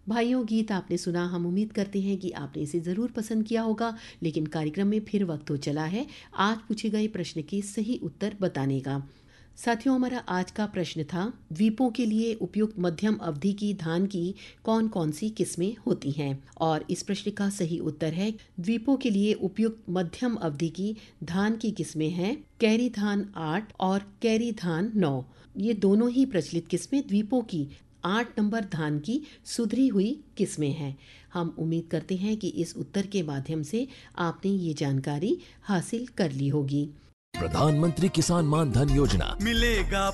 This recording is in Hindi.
भाइयों, गीत आपने सुना। हम उम्मीद करते हैं कि आपने इसे ज़रूर पसंद किया होगा। लेकिन कार्यक्रम में फिर वक्त हो चला है आज पूछे गए प्रश्न के सही उत्तर बताने का। साथियों, हमारा आज का प्रश्न था, द्वीपों के लिए उपयुक्त मध्यम अवधि की धान की कौन कौन सी किस्में होती हैं। और इस प्रश्न का सही उत्तर है, द्वीपों के लिए उपयुक्त मध्यम अवधि की धान की किस्में हैं कैरी धान 8 और कैरी धान 9। ये दोनों ही प्रचलित किस्में द्वीपों की 8 नंबर धान की सुधरी हुई किस्में हैं। हम उम्मीद करते हैं कि इस उत्तर के माध्यम से आपने ये जानकारी हासिल कर ली होगी। प्रधानमंत्री किसान मान धन योजना मिलेगा